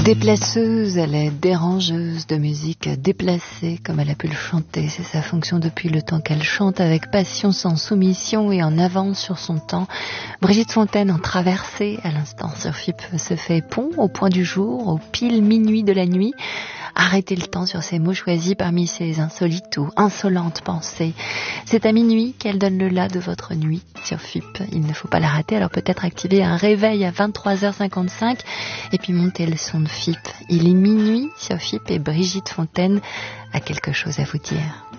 Déplaceuse, elle est dérangeuse de musique déplacée comme elle a pu le chanter. C'est sa fonction depuis le temps qu'elle chante avec passion, sans soumission et en avance sur son temps. Brigitte Fontaine en traversée à l'instant sur FIP se fait pont au point du jour, au pile minuit de la nuit. Arrêtez le temps sur ces mots choisis parmi ces insolites ou insolentes pensées. C'est à minuit qu'elle donne le la de votre nuit sur FIP. Il ne faut pas la rater, alors peut-être activer un réveil à 23h55 et puis monter le son de FIP. Il est minuit sur FIP et Brigitte Fontaine a quelque chose à vous dire.